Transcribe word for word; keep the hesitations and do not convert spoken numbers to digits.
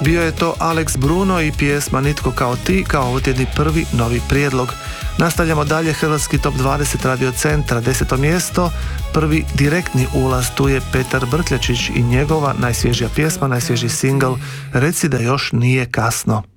Bio je to Alex Bruno i pjesma Nitko kao ti, kao ovotjedni prvi novi prijedlog. Nastavljamo dalje, hrvatski top dvadeset Radio Centra, deseto mjesto, prvi direktni ulaz, tu je Petar Brkljačić i njegova najsvježija pjesma, najsvježiji singl Reci da još nije kasno.